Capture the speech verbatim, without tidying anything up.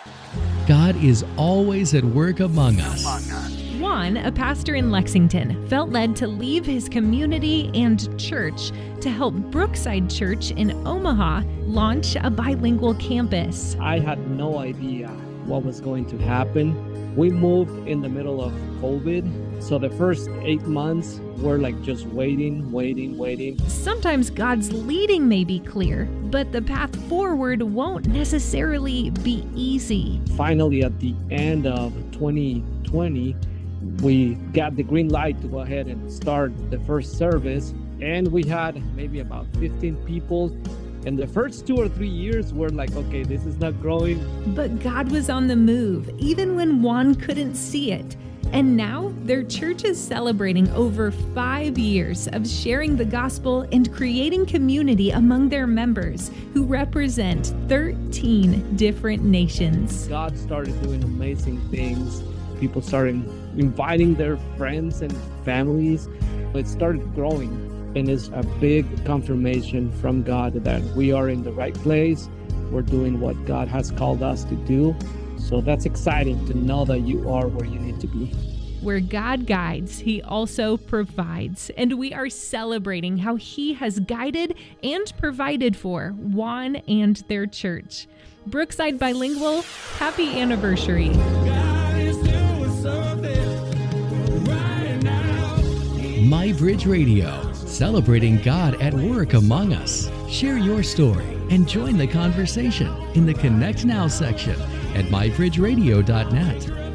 God is always at work among us. Juan, a pastor in Lexington, felt led to leave his community and church to help Brookside Church in Omaha launch a bilingual campus. I had no idea what was going to happen. We moved in the middle of COVID, so the first eight months were like just waiting, waiting, waiting. Sometimes God's leading may be clear, but the path forward won't necessarily be easy. Finally, at the end of twenty twenty, we got the green light to go ahead and start the first service, and we had maybe about fifteen people. And the first two or three years were like, okay, this is not growing. But God was on the move, even when Juan couldn't see it. And now their church is celebrating over five years of sharing the gospel and creating community among their members who represent thirteen different nations. God started doing amazing things. People started inviting their friends and families. It started growing. And it's a big confirmation from God that we are in the right place. We're doing what God has called us to do. So that's exciting to know that you are where you need to be. Where God guides, He also provides. And we are celebrating how He has guided and provided for Juan and their church. Brookside Bilingual, happy anniversary. God is doing something right now. MyBridge Radio, celebrating God at work among us. Share your story and join the conversation in the Connect Now section at my bridge radio dot net.